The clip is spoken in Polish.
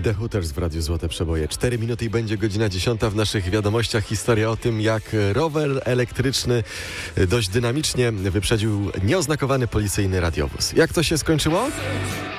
The Hooters w Radiu Złote Przeboje. 4 minuty i będzie godzina 10. W naszych wiadomościach historia o tym, jak rower elektryczny dość dynamicznie wyprzedził nieoznakowany policyjny radiowóz. Jak to się skończyło?